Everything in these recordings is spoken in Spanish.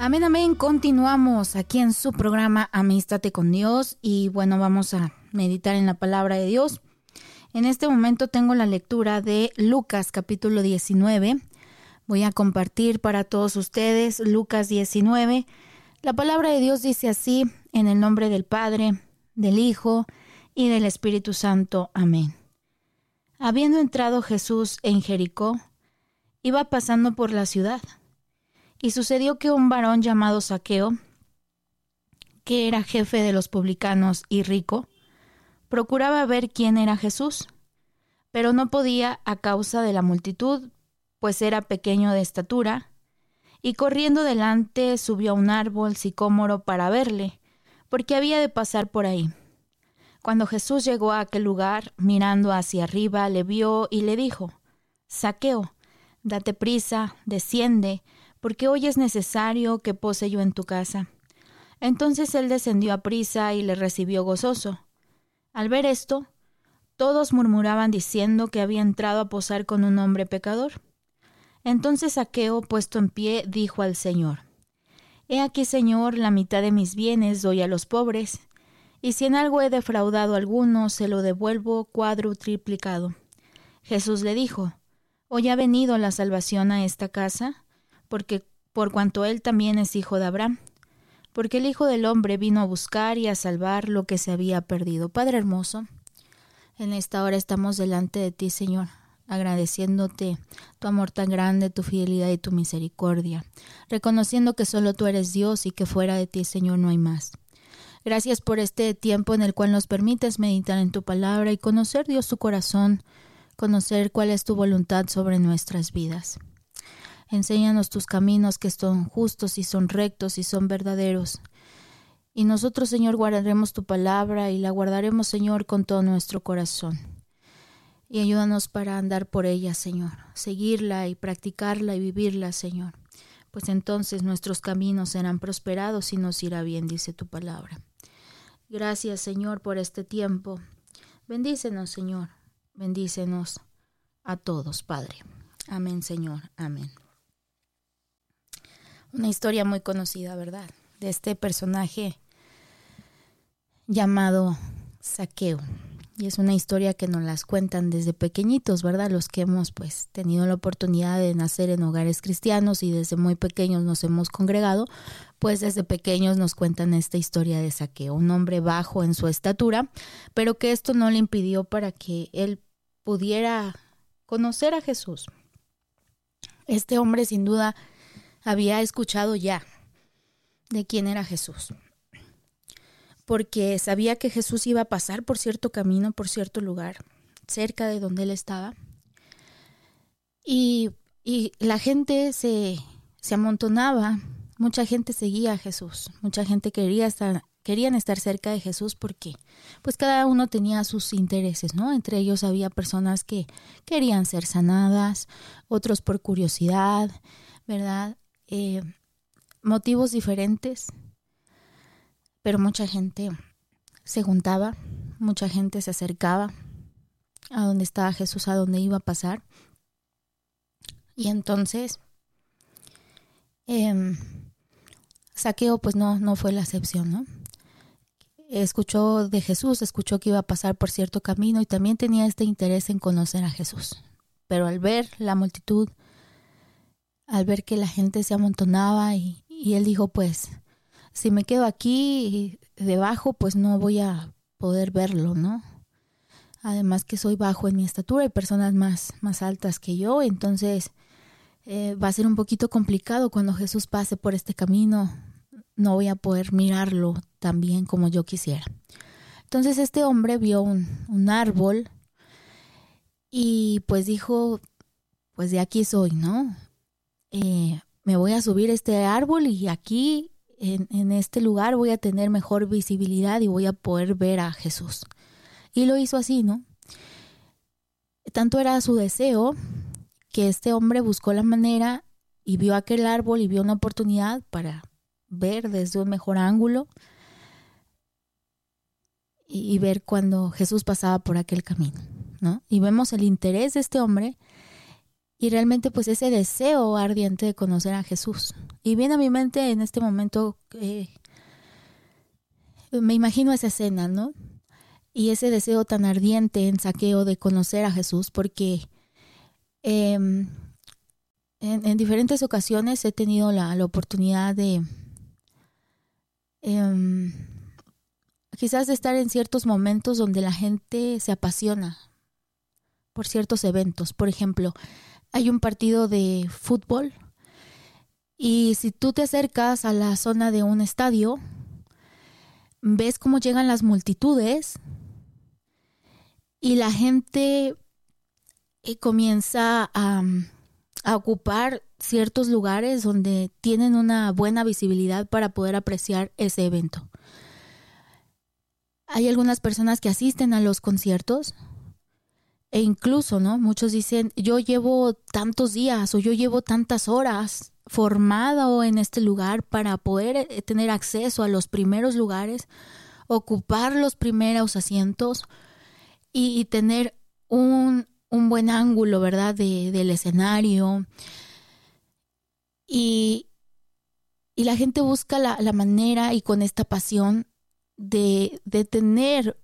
Amén, amén. Continuamos aquí en su programa Amístate con Dios y bueno, vamos a meditar en la palabra de Dios. En este momento tengo la lectura de Lucas capítulo 19. Voy a compartir para todos ustedes Lucas 19. La palabra de Dios dice así, en el nombre del Padre, del Hijo y del Espíritu Santo. Amén. Habiendo entrado Jesús en Jericó, iba pasando por la ciudad. Y sucedió que un varón llamado Zaqueo, que era jefe de los publicanos y rico, procuraba ver quién era Jesús, pero no podía a causa de la multitud, pues era pequeño de estatura, y corriendo delante subió a un árbol sicómoro para verle, porque había de pasar por ahí. Cuando Jesús llegó a aquel lugar, mirando hacia arriba, le vio y le dijo: Zaqueo, date prisa, desciende, porque hoy es necesario que pose yo en tu casa. Entonces él descendió a prisa y le recibió gozoso. Al ver esto, todos murmuraban diciendo que había entrado a posar con un hombre pecador. Entonces Zaqueo, puesto en pie, dijo al Señor: He aquí, Señor, la mitad de mis bienes doy a los pobres, y si en algo he defraudado a alguno, se lo devuelvo cuadrutriplicado. Jesús le dijo: Hoy ha venido la salvación a esta casa, porque por cuanto él también es hijo de Abraham, porque el Hijo del Hombre vino a buscar y a salvar lo que se había perdido. Padre hermoso, en esta hora estamos delante de ti, Señor, agradeciéndote tu amor tan grande, tu fidelidad y tu misericordia, reconociendo que solo tú eres Dios y que fuera de ti, Señor, no hay más. Gracias por este tiempo en el cual nos permites meditar en tu palabra y conocer, Dios, tu corazón, conocer cuál es tu voluntad sobre nuestras vidas. Enséñanos tus caminos que son justos y son rectos y son verdaderos. Y nosotros, Señor, guardaremos tu palabra y la guardaremos, Señor, con todo nuestro corazón. Y ayúdanos para andar por ella, Señor, seguirla y practicarla y vivirla, Señor. Pues entonces nuestros caminos serán prosperados y nos irá bien, dice tu palabra. Gracias, Señor, por este tiempo. Bendícenos, Señor. Bendícenos a todos, Padre. Amén, Señor. Amén. Una historia muy conocida, ¿verdad? De este personaje llamado Zaqueo. Y es una historia que nos las cuentan desde pequeñitos, ¿verdad? Los que hemos tenido la oportunidad de nacer en hogares cristianos y desde muy pequeños nos hemos congregado, pues desde pequeños nos cuentan esta historia de Zaqueo, un hombre bajo en su estatura, pero que esto no le impidió para que él pudiera conocer a Jesús. Este hombre sin duda había escuchado ya de quién era Jesús, porque sabía que Jesús iba a pasar por cierto camino, por cierto lugar, cerca de donde él estaba, y la gente se amontonaba, mucha gente seguía a Jesús, mucha gente querían estar cerca de Jesús porque pues cada uno tenía sus intereses, ¿no? Entre ellos había personas que querían ser sanadas, otros por curiosidad, ¿verdad? Motivos diferentes, pero mucha gente se juntaba, mucha gente se acercaba a donde estaba Jesús, a donde iba a pasar. Y entonces Zaqueo pues no fue la excepción, ¿no? Escuchó de Jesús, escuchó que iba a pasar por cierto camino y también tenía este interés en conocer a Jesús. Pero al ver la multitud, al ver que la gente se amontonaba y él dijo, pues, si me quedo aquí debajo, pues no voy a poder verlo, ¿no? Además que soy bajo en mi estatura, hay personas más altas que yo, entonces va a ser un poquito complicado cuando Jesús pase por este camino, no voy a poder mirarlo tan bien como yo quisiera. Entonces este hombre vio un árbol y pues dijo, pues de aquí soy, ¿no? Me voy a subir a este árbol y aquí en este lugar voy a tener mejor visibilidad y voy a poder ver a Jesús. Y lo hizo así, ¿no? Tanto era su deseo que este hombre buscó la manera y vio aquel árbol y vio una oportunidad para ver desde un mejor ángulo y ver cuando Jesús pasaba por aquel camino, ¿no? Y vemos el interés de este hombre y realmente pues ese deseo ardiente de conocer a Jesús. Y viene a mi mente en este momento, me imagino esa escena, ¿no? Y ese deseo tan ardiente en Zaqueo de conocer a Jesús, porque en diferentes ocasiones he tenido la oportunidad de quizás de estar en ciertos momentos donde la gente se apasiona por ciertos eventos. Por ejemplo, hay un partido de fútbol y si tú te acercas a la zona de un estadio, ves cómo llegan las multitudes y la gente comienza a ocupar ciertos lugares donde tienen una buena visibilidad para poder apreciar ese evento. Hay algunas personas que asisten a los conciertos e incluso, ¿no? Muchos dicen, yo llevo tantos días o yo llevo tantas horas formado en este lugar para poder tener acceso a los primeros lugares, ocupar los primeros asientos y tener un buen ángulo, ¿verdad? Del escenario. Y la gente busca la manera y con esta pasión de tener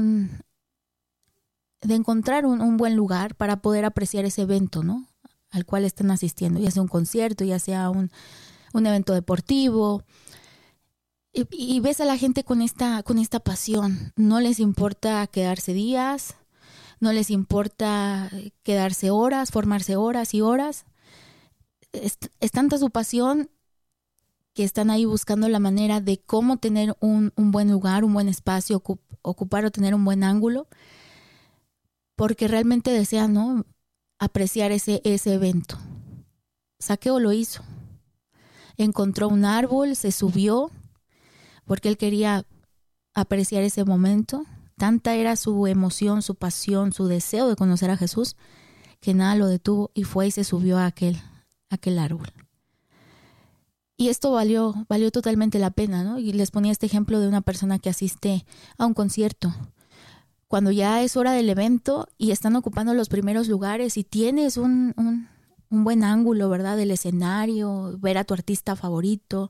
de encontrar un buen lugar para poder apreciar ese evento, ¿no? Al cual están asistiendo, ya sea un concierto, ya sea un evento deportivo. Y ves a la gente con esta pasión. No les importa quedarse días, no les importa quedarse horas, formarse horas y horas. Es tanta su pasión que están ahí buscando la manera de cómo tener un buen lugar, un buen espacio, ocupar o tener un buen ángulo, porque realmente desean, ¿no?, apreciar ese evento. Zaqueo lo hizo. Encontró un árbol, se subió, porque él quería apreciar ese momento. Tanta era su emoción, su pasión, su deseo de conocer a Jesús, que nada lo detuvo y fue y se subió a aquel árbol. Y esto valió totalmente la pena, ¿no? Y les ponía este ejemplo de una persona que asiste a un concierto. Cuando ya es hora del evento y están ocupando los primeros lugares y tienes un buen ángulo, ¿verdad?, del escenario, ver a tu artista favorito,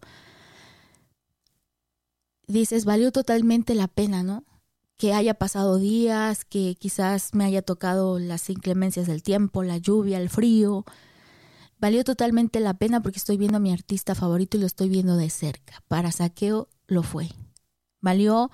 dices, valió totalmente la pena, ¿no? Que haya pasado días, que quizás me haya tocado las inclemencias del tiempo, la lluvia, el frío. Valió totalmente la pena porque estoy viendo a mi artista favorito y lo estoy viendo de cerca. Para Zaqueo lo fue. Valió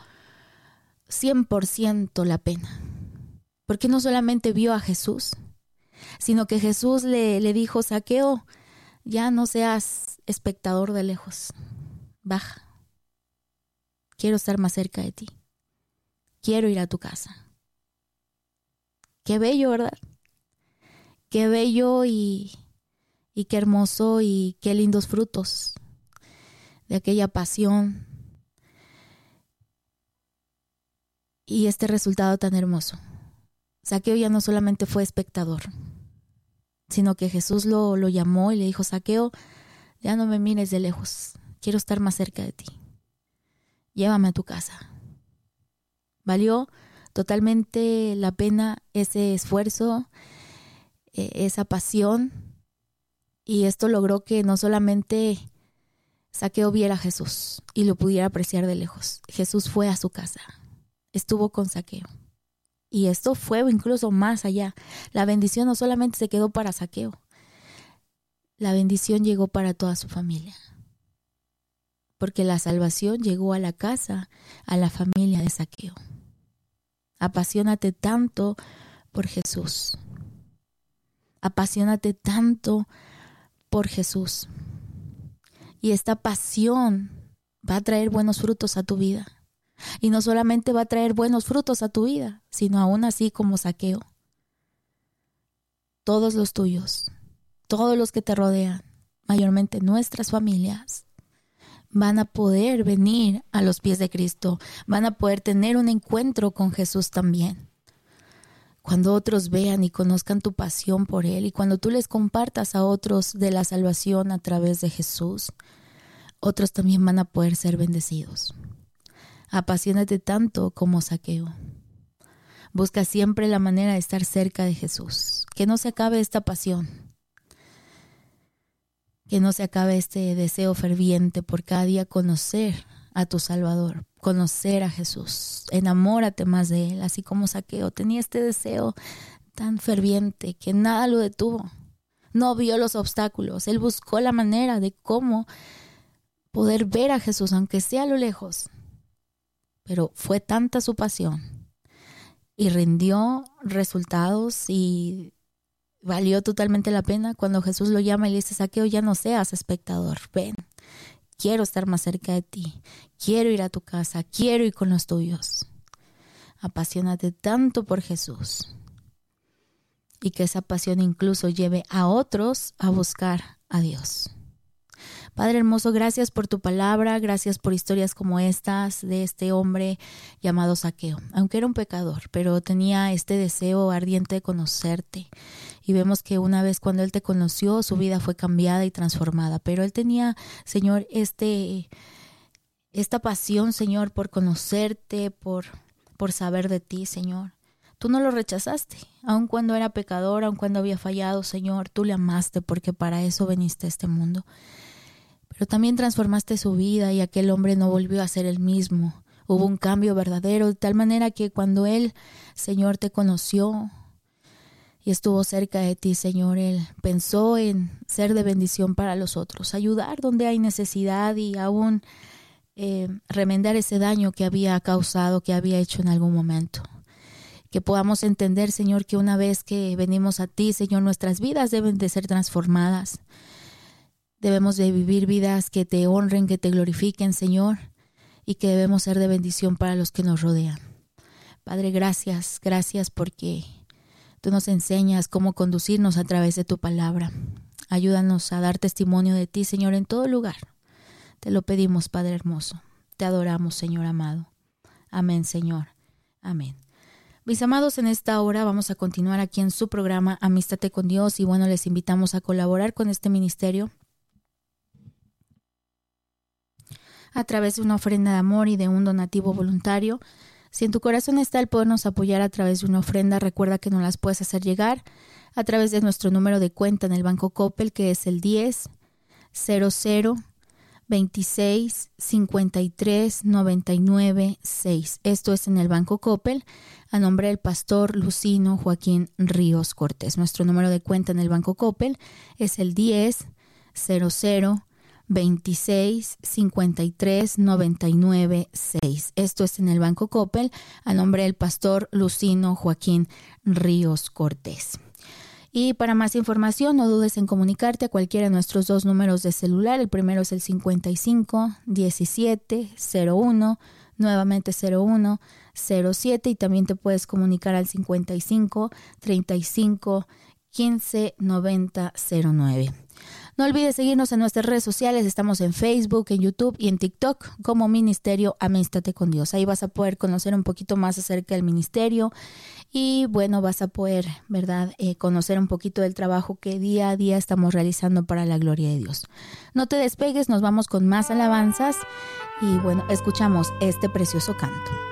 100% la pena. Porque no solamente vio a Jesús, sino que Jesús le dijo, Zaqueo, ya no seas espectador de lejos. Baja. Quiero estar más cerca de ti. Quiero ir a tu casa. Qué bello, ¿verdad? Qué bello y qué hermoso y qué lindos frutos de aquella pasión y este resultado tan hermoso. Zaqueo ya no solamente fue espectador, sino que Jesús lo llamó y le dijo, Zaqueo, ya no me mires de lejos, quiero estar más cerca de ti. Llévame a tu casa. Valió totalmente la pena ese esfuerzo, esa pasión. Y esto logró que no solamente Zaqueo viera a Jesús y lo pudiera apreciar de lejos. Jesús fue a su casa, estuvo con Zaqueo. Y esto fue incluso más allá. La bendición no solamente se quedó para Zaqueo, la bendición llegó para toda su familia. Porque la salvación llegó a la casa, a la familia de Zaqueo. Apasionate tanto por Jesús. Apasionate tanto por Jesús. Y esta pasión va a traer buenos frutos a tu vida. Y no solamente va a traer buenos frutos a tu vida, sino aún así como Zaqueo. Todos los tuyos, todos los que te rodean, mayormente nuestras familias, van a poder venir a los pies de Cristo. Van a poder tener un encuentro con Jesús también. Cuando otros vean y conozcan tu pasión por Él y cuando tú les compartas a otros de la salvación a través de Jesús, otros también van a poder ser bendecidos. Apasionate tanto como Zaqueo. Busca siempre la manera de estar cerca de Jesús. Que no se acabe esta pasión. Que no se acabe este deseo ferviente por cada día conocer a tu Salvador, conocer a Jesús. Enamórate más de Él, así como Zaqueo tenía este deseo tan ferviente que nada lo detuvo. No vio los obstáculos, él buscó la manera de cómo poder ver a Jesús, aunque sea a lo lejos. Pero fue tanta su pasión y rindió resultados y valió totalmente la pena cuando Jesús lo llama y le dice: Zaqueo, ya no seas espectador, ven, quiero estar más cerca de ti, quiero ir a tu casa, quiero ir con los tuyos. Apasionate tanto por Jesús y que esa pasión incluso lleve a otros a buscar a Dios. Padre hermoso, gracias por tu palabra, gracias por historias como estas de este hombre llamado Zaqueo. Aunque era un pecador, pero tenía este deseo ardiente de conocerte. Y vemos que una vez cuando él te conoció, su vida fue cambiada y transformada. Pero él tenía, Señor, esta pasión, Señor, por conocerte, por saber de ti, Señor. Tú no lo rechazaste, aun cuando era pecador, aun cuando había fallado, Señor, tú le amaste porque para eso viniste a este mundo. Pero también transformaste su vida y aquel hombre no volvió a ser el mismo. Hubo un cambio verdadero, de tal manera que cuando él, Señor, te conoció y estuvo cerca de ti, Señor, él pensó en ser de bendición para los otros, ayudar donde hay necesidad y aún remendar ese daño que había causado, que había hecho en algún momento. Que podamos entender, Señor, que una vez que venimos a ti, Señor, nuestras vidas deben de ser transformadas. Debemos de vivir vidas que te honren, que te glorifiquen, Señor, y que debemos ser de bendición para los que nos rodean. Padre, gracias porque tú nos enseñas cómo conducirnos a través de tu palabra. Ayúdanos a dar testimonio de ti, Señor, en todo lugar. Te lo pedimos, Padre hermoso. Te adoramos, Señor amado. Amén, Señor. Amén. Mis amados, en esta hora vamos a continuar aquí en su programa Amístate con Dios y bueno, les invitamos a colaborar con este ministerio a través de una ofrenda de amor y de un donativo voluntario. Si en tu corazón está el podernos apoyar a través de una ofrenda, recuerda que nos las puedes hacer llegar a través de nuestro número de cuenta en el Banco Coppel, que es el 10-00-26-53-99-6. Esto es en el Banco Coppel, a nombre del pastor Lucino Joaquín Ríos Cortés. Nuestro número de cuenta en el Banco Coppel es el 10-00-26-53-99-6. Esto es en el Banco Coppel, a nombre del pastor Lucino Joaquín Ríos Cortés. Y para más información, no dudes en comunicarte a cualquiera de nuestros dos números de celular. El primero es el 55-17-01, nuevamente 01-07, y también te puedes comunicar al 55-35-15-90-09. No olvides seguirnos en nuestras redes sociales. Estamos en Facebook, en YouTube y en TikTok como Ministerio Amístate con Dios. Ahí vas a poder conocer un poquito más acerca del ministerio y bueno, vas a poder, ¿verdad?, conocer un poquito del trabajo que día a día estamos realizando para la gloria de Dios. No te despegues, nos vamos con más alabanzas y bueno, escuchamos este precioso canto.